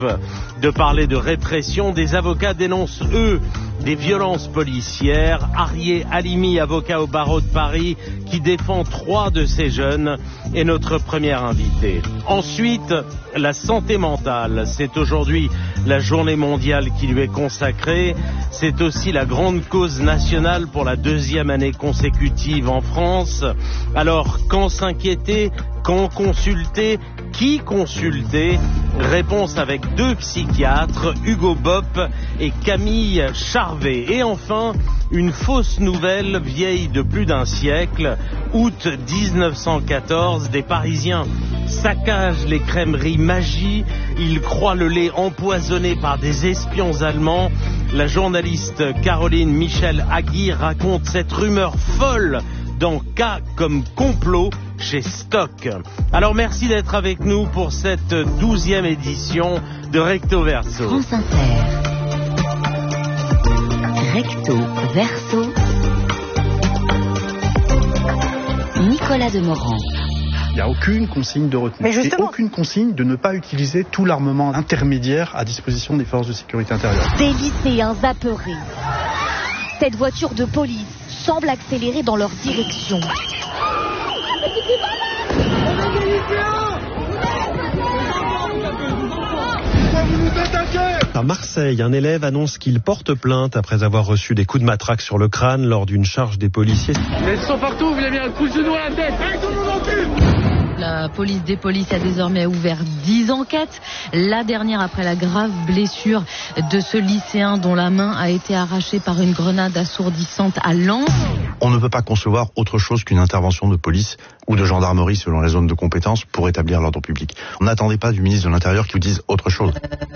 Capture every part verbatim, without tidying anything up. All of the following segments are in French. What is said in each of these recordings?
de parler de répression. Des avocats dénoncent, eux, des violences policières. Arié Halimi, avocat au barreau de Paris, qui défend trois de ces jeunes, est notre premier invité. Ensuite, la santé mentale. C'est aujourd'hui la journée mondiale qui lui est consacrée. C'est aussi la grande cause nationale pour la deuxième année consécutive en France. Alors, quand s'inquiéter ? Quand consulter? Qui consulter? Réponse avec deux psychiatres, Hugo Bopp et Camille Charvet. Et enfin, une fausse nouvelle vieille de plus d'un siècle. Août dix-neuf cent quatorze, des Parisiens saccagent les crèmeries Magie. Ils croient le lait empoisonné par des espions allemands. La journaliste Caroline Michel-Agui raconte cette rumeur folle dans Cas comme complot chez Stock. Alors merci d'être avec nous pour cette douzième édition de Recto Verso. France Inter. Recto Verso. Nicolas Demorand. Il n'y a aucune consigne de retenue. Mais justement... Et aucune consigne de ne pas utiliser tout l'armement intermédiaire à disposition des forces de sécurité intérieure. Des lycéens apeurés. Cette voiture de police semble accélérer dans leur direction. À Marseille, un élève annonce qu'il porte plainte après avoir reçu des coups de matraque sur le crâne lors d'une charge des policiers. Mais ils sont partout, vous avez mis un coup de genou à la tête. Hey, tout le monde en cul. La police des polices a désormais ouvert dix enquêtes. La dernière après la grave blessure de ce lycéen dont la main a été arrachée par une grenade assourdissante à Lens. On ne peut pas concevoir autre chose qu'une intervention de police ou de gendarmerie selon les zones de compétence pour établir l'ordre public. On n'attendait pas du ministre de l'Intérieur qu'il nous dise autre chose.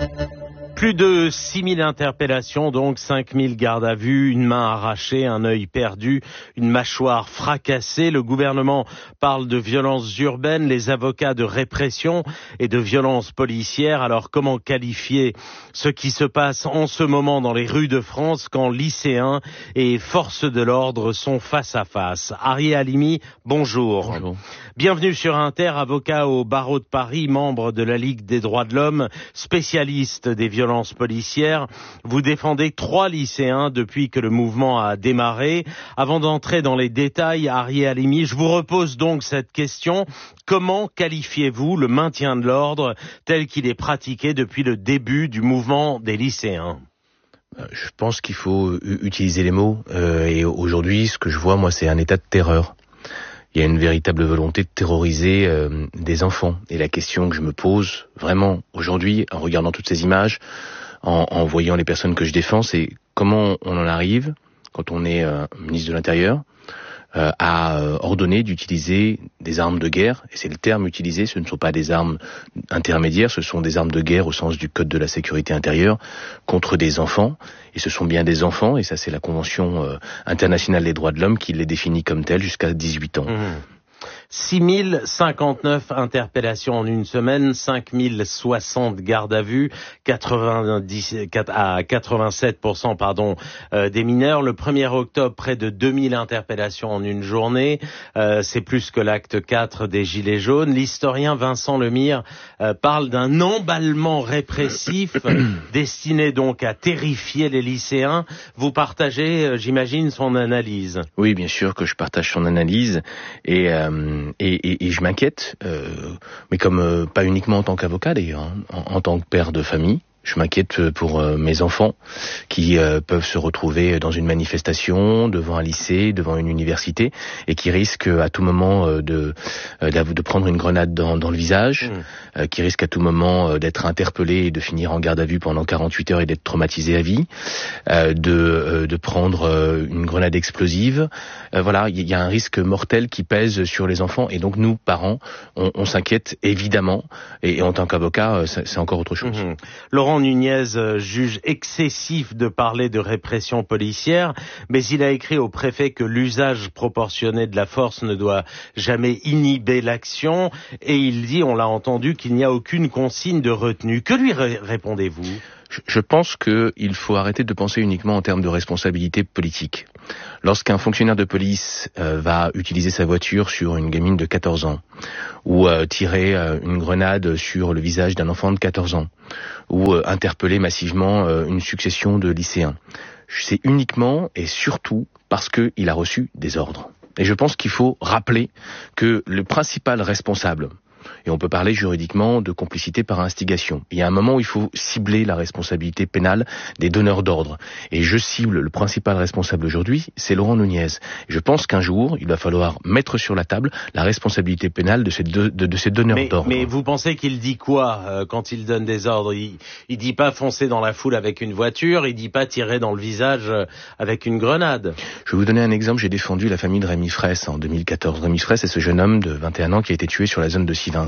Plus de six mille interpellations, donc cinq mille gardes à vue, une main arrachée, un œil perdu, une mâchoire fracassée. Le gouvernement parle de violences urbaines, les avocats de répression et de violences policières. Alors comment qualifier ce qui se passe en ce moment dans les rues de France quand lycéens et forces de l'ordre sont face à face? Arié Halimi, bonjour. Bonjour. Bienvenue sur Inter, avocat au barreau de Paris, membre de la Ligue des droits de l'homme, spécialiste des violences policières. Vous défendez trois lycéens depuis que le mouvement a démarré. Avant d'entrer dans les détails, Arié Halimi, je vous repose donc cette question. Comment qualifiez-vous le maintien de l'ordre tel qu'il est pratiqué depuis le début du mouvement des lycéens? Je pense qu'il faut utiliser les mots. Euh, et aujourd'hui, ce que je vois, moi, c'est un état de terreur. Il y a une véritable volonté de terroriser euh, des enfants. Et la question que je me pose vraiment aujourd'hui, en regardant toutes ces images, en, en voyant les personnes que je défends, c'est comment on en arrive, quand on est euh, ministre de l'Intérieur, euh, à euh, ordonner d'utiliser des armes de guerre. Et c'est le terme utilisé, ce ne sont pas des armes intermédiaires, ce sont des armes de guerre au sens du Code de la sécurité intérieure, contre des enfants. Et ce sont bien des enfants, et ça c'est la Convention euh, internationale des droits de l'homme qui les définit comme tels jusqu'à dix-huit ans. Mmh. six mille cinquante-neuf interpellations en une semaine, cinq mille soixante gardes à vue, quatre-vingt-dix à quatre-vingt-sept pour cent pardon, euh, des mineurs. Le premier octobre, près de deux mille interpellations en une journée. Euh, c'est plus que l'acte quatre des Gilets jaunes. L'historien Vincent Lemire euh, parle d'un emballement répressif destiné donc à terrifier les lycéens. Vous partagez, euh, j'imagine, son analyse. Oui, bien sûr que je partage son analyse. Et... Euh, Et, et, et je m'inquiète, euh, mais comme euh, pas uniquement en tant qu'avocat d'ailleurs, hein, en, en tant que père de famille. Je m'inquiète pour euh, mes enfants qui euh, peuvent se retrouver dans une manifestation, devant un lycée, devant une université, et qui risquent à tout moment euh, de, euh, de prendre une grenade dans, dans le visage, mmh. euh, qui risquent à tout moment euh, d'être interpellés et de finir en garde à vue pendant quarante-huit heures et d'être traumatisés à vie, euh, de, euh, de prendre euh, une grenade explosive. Euh, voilà, il y a un risque mortel qui pèse sur les enfants, et donc nous, parents, on, on s'inquiète évidemment, et, et en tant qu'avocat, euh, c'est encore autre chose. Mmh. Laurent Nunez juge excessif de parler de répression policière, mais il a écrit au préfet que l'usage proportionné de la force ne doit jamais inhiber l'action, et il dit, on l'a entendu, qu'il n'y a aucune consigne de retenue. Que lui ré- répondez-vous ? Je pense qu'il faut arrêter de penser uniquement en termes de responsabilité politique. Lorsqu'un fonctionnaire de police euh, va utiliser sa voiture sur une gamine de quatorze ans, ou euh, tirer euh, une grenade sur le visage d'un enfant de quatorze ans, ou euh, interpeller massivement euh, une succession de lycéens, c'est uniquement et surtout parce qu'il a reçu des ordres. Et je pense qu'il faut rappeler que le principal responsable, et on peut parler juridiquement de complicité par instigation. Il y a un moment où il faut cibler la responsabilité pénale des donneurs d'ordre. Et je cible le principal responsable aujourd'hui, c'est Laurent Nunez. Je pense qu'un jour, il va falloir mettre sur la table la responsabilité pénale de ces, deux, de, de ces donneurs mais, d'ordre. Mais vous pensez qu'il dit quoi euh, quand il donne des ordres? il, il dit pas foncer dans la foule avec une voiture, il dit pas tirer dans le visage euh, avec une grenade. Je vais vous donner un exemple. J'ai défendu la famille de Rémi Fraisse en deux mille quatorze. Rémi Fraisse, c'est ce jeune homme de vingt et un ans qui a été tué sur la zone de Sivins.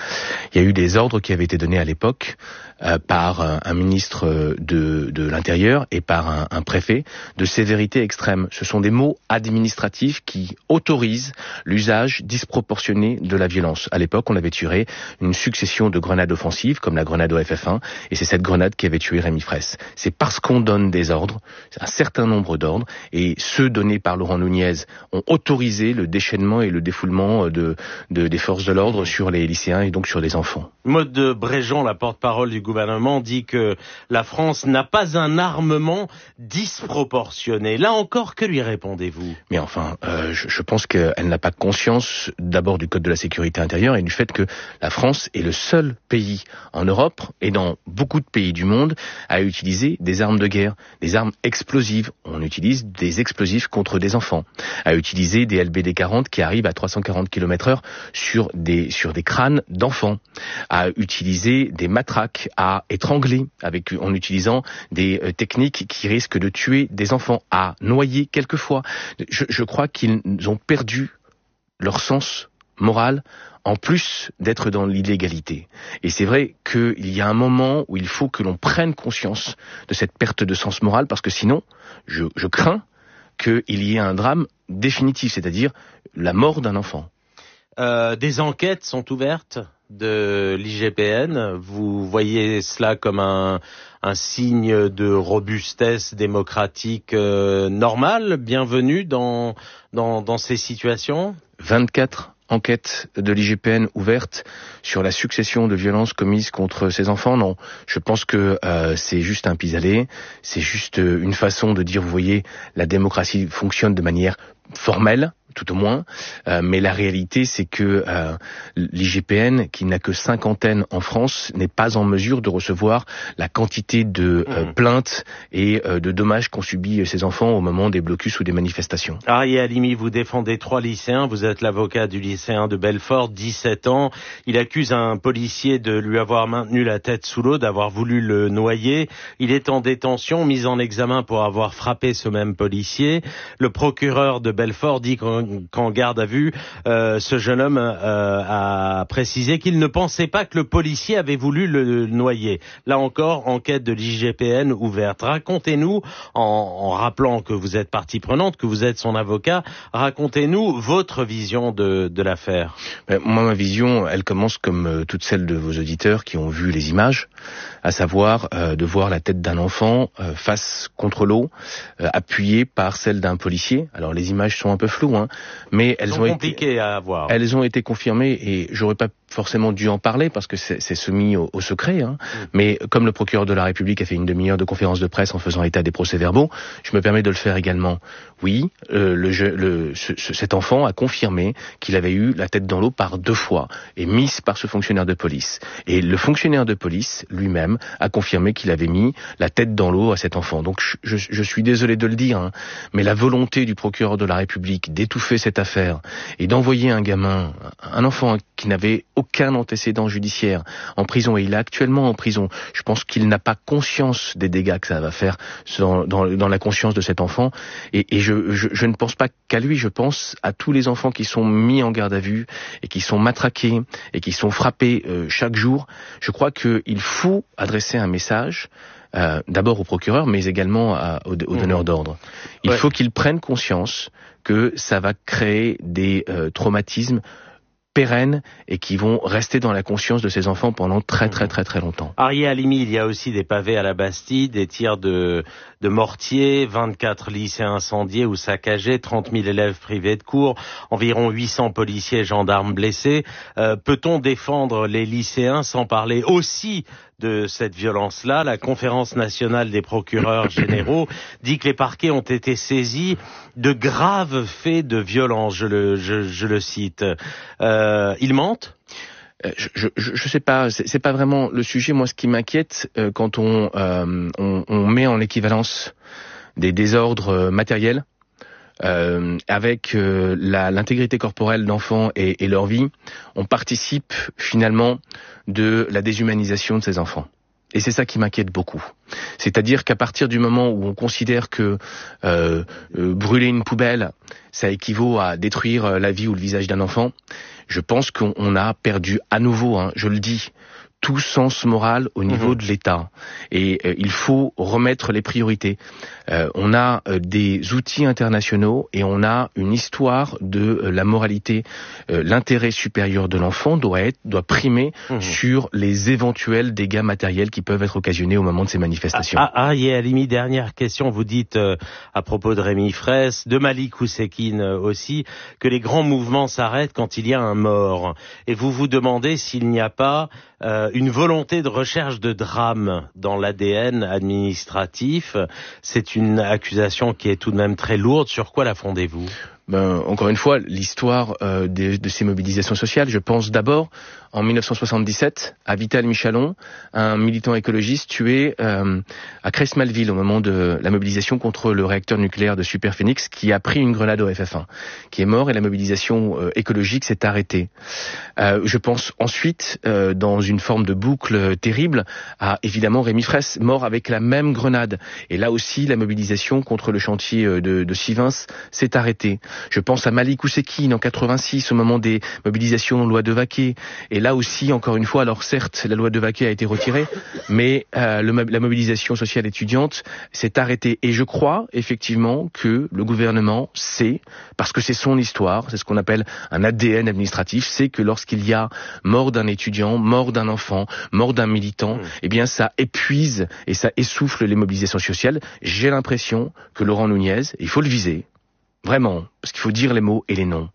Il y a eu des ordres qui avaient été donnés à l'époque euh, par un, un ministre de, de l'Intérieur et par un, un préfet de sévérité extrême. Ce sont des mots administratifs qui autorisent l'usage disproportionné de la violence. À l'époque, on avait tiré une succession de grenades offensives, comme la grenade au F F un, et c'est cette grenade qui avait tué Rémi Fraisse. C'est parce qu'on donne des ordres, un certain nombre d'ordres, et ceux donnés par Laurent Nunez ont autorisé le déchaînement et le défoulement de, de, des forces de l'ordre sur les lycéens et donc sur les enfants. Maude de Bréjean, la porte-parole du gouvernement, dit que la France n'a pas un armement disproportionné. Là encore, que lui répondez-vous? Mais enfin, euh, je, je pense qu'elle n'a pas conscience d'abord du Code de la sécurité intérieure et du fait que la France est le seul pays en Europe et dans beaucoup de pays du monde à utiliser des armes de guerre, des armes explosives. On utilise des explosifs contre des enfants, à utiliser des L B D quarante qui arrivent à trois cent quarante kilomètres heure sur des sur des crânes d'enfants, à utiliser des matraques, à étrangler avec en utilisant des euh, techniques qui risquent de tuer des enfants, à noyer quelquefois. Je, je crois qu'ils ont perdu leur sens moral en plus d'être dans l'illégalité. Et c'est vrai qu'il y a un moment où il faut que l'on prenne conscience de cette perte de sens moral, parce que sinon, je, je crains qu'il y ait un drame définitif, c'est-à-dire la mort d'un enfant. Euh, des enquêtes sont ouvertes de l'I G P N. Vous voyez cela comme un, un signe de robustesse démocratique euh, normale, bienvenue dans, dans, dans ces situations? vingt-quatre enquêtes de l'I G P N ouvertes sur la succession de violences commises contre ces enfants. Non, je pense que euh, c'est juste un pis-aller, c'est juste une façon de dire, vous voyez, la démocratie fonctionne de manière formelle, tout au moins, euh, mais la réalité c'est que euh, l'I G P N, qui n'a que cinq antennes en France, n'est pas en mesure de recevoir la quantité de euh, mmh. plaintes et euh, de dommages qu'ont subi ces enfants au moment des blocus ou des manifestations. Arié Halimi, vous défendez trois lycéens, vous êtes l'avocat du lycéen de Belfort, dix-sept ans. Il accuse un policier de lui avoir maintenu la tête sous l'eau, d'avoir voulu le noyer. Il est en détention, mis en examen pour avoir frappé ce même policier. Le procureur de Belfort dit qu'en, qu'en garde à vue, euh, ce jeune homme euh, a précisé qu'il ne pensait pas que le policier avait voulu le noyer. Là encore, enquête de l'I G P N ouverte. Racontez-nous, en, en rappelant que vous êtes partie prenante, que vous êtes son avocat, racontez-nous votre vision de, de l'affaire. Ben, moi, ma vision, elle commence comme euh, toutes celles de vos auditeurs qui ont vu les images, à savoir euh, de voir la tête d'un enfant euh, face contre l'eau, euh, appuyée par celle d'un policier. Alors les images sont un peu floues, hein, mais elles ont été à avoir. Elles ont été confirmées et j'aurais pas forcément dû en parler parce que c'est, c'est soumis au, au secret. Hein. Mmh. Mais comme le procureur de la République a fait une demi-heure de conférence de presse en faisant état des procès-verbaux, je me permets de le faire également. Oui, euh, le, jeu, le, ce, ce, cet enfant a confirmé qu'il avait eu la tête dans l'eau par deux fois et mise par ce fonctionnaire de police. Et le fonctionnaire de police lui-même a confirmé qu'il avait mis la tête dans l'eau à cet enfant. Donc je, je, je suis désolé de le dire, hein, mais la volonté du procureur de la République d'étouffer cette affaire et d'envoyer un gamin, un enfant qui n'avait aucun antécédent judiciaire en prison, et il est actuellement en prison, je pense qu'il n'a pas conscience des dégâts que ça va faire dans, dans, dans la conscience de cet enfant, et, et je, je, je ne pense pas qu'à lui, je pense à tous les enfants qui sont mis en garde à vue et qui sont matraqués et qui sont frappés euh, chaque jour. Je crois qu'il faut adresser un message Euh, d'abord au procureur, mais également à, aux, aux donneurs mmh. d'ordre. Il ouais. faut qu'ils prennent conscience que ça va créer des euh, traumatismes pérennes et qui vont rester dans la conscience de ces enfants pendant très très très très longtemps. Arié Halimi, il y a aussi des pavés à la Bastille, des tirs de, de mortier, vingt-quatre lycées incendiés ou saccagés, trente mille élèves privés de cours, environ huit cents policiers et gendarmes blessés. Euh, peut-on défendre les lycéens sans parler aussi de cette violence-là? La Conférence nationale des procureurs généraux dit que les parquets ont été saisis de graves faits de violence, je le, je, je le cite. Euh, ils mentent? Je, je, je sais pas, c'est, c'est pas vraiment le sujet. Moi, ce qui m'inquiète euh, quand on, euh, on, on met en équivalence des désordres matériels euh, avec euh, la, l'intégrité corporelle d'enfants et, et leur vie, on participe finalement de la déshumanisation de ces enfants. Et c'est ça qui m'inquiète beaucoup. C'est-à-dire qu'à partir du moment où on considère que euh, euh, brûler une poubelle, ça équivaut à détruire la vie ou le visage d'un enfant, je pense qu'on a perdu à nouveau, hein, je le dis, tout sens moral au niveau mmh. de l'État. Et euh, il faut remettre les priorités. Euh, on a euh, des outils internationaux et on a une histoire de euh, la moralité. Euh, l'intérêt supérieur de l'enfant doit être doit primer mmh. sur les éventuels dégâts matériels qui peuvent être occasionnés au moment de ces manifestations. Ah, ah, ah Halimi, dernière question. Vous dites euh, à propos de Rémi Fraisse, de Malik Oussekine euh, aussi, que les grands mouvements s'arrêtent quand il y a un mort. Et vous vous demandez s'il n'y a pas euh, une volonté de recherche de drame dans l'A D N administratif. C'est une accusation qui est tout de même très lourde. Sur quoi la fondez-vous ? Ben, encore une fois, l'histoire euh, de, de ces mobilisations sociales, je pense d'abord en dix-neuf cent soixante-dix-sept à Vital Michalon, un militant écologiste tué euh, à Cresmalville au moment de la mobilisation contre le réacteur nucléaire de Superphénix qui a pris une grenade au F F un, qui est mort et la mobilisation euh, écologique s'est arrêtée. Euh, je pense ensuite, euh, dans une forme de boucle terrible, à évidemment Rémi Fraisse, mort avec la même grenade. Et là aussi, la mobilisation contre le chantier de, de Sivens s'est arrêtée. Je pense à Malik Oussekine en quatre-vingt-six au moment des mobilisations loi Devaquet. Et là aussi, encore une fois, alors certes, la loi Devaquet a été retirée, mais euh, le, la mobilisation sociale étudiante s'est arrêtée. Et je crois effectivement que le gouvernement sait, parce que c'est son histoire, c'est ce qu'on appelle un A D N administratif, c'est que lorsqu'il y a mort d'un étudiant, mort d'un enfant, mort d'un militant, mmh. eh bien ça épuise et ça essouffle les mobilisations sociales. J'ai l'impression que Laurent Nunez, il faut le viser, vraiment, parce qu'il faut dire les mots et les noms,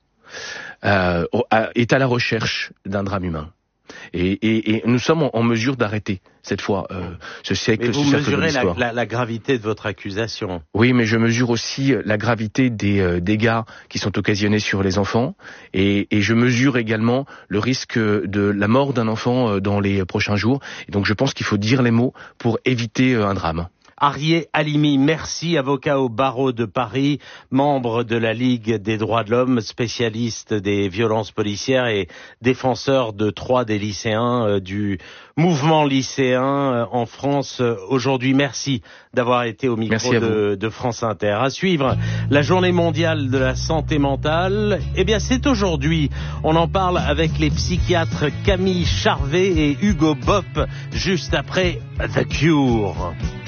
euh, est à la recherche d'un drame humain. Et, et, et nous sommes en, en mesure d'arrêter, cette fois, euh, ce siècle. Mais vous ce mesurez la, la, la gravité de votre accusation. Oui, mais je mesure aussi la gravité des euh, dégâts qui sont occasionnés sur les enfants. Et, et je mesure également le risque de la mort d'un enfant euh, dans les prochains jours. Et donc je pense qu'il faut dire les mots pour éviter euh, un drame. Arié Halimi, merci, avocat au barreau de Paris, membre de la Ligue des droits de l'homme, spécialiste des violences policières et défenseur de trois des lycéens euh, du mouvement lycéen euh, en France euh, aujourd'hui. Merci d'avoir été au micro de, de France Inter. À suivre, la journée mondiale de la santé mentale. Eh bien, c'est aujourd'hui. On en parle avec les psychiatres Camille Charvet et Hugo Bopp, juste après The Cure.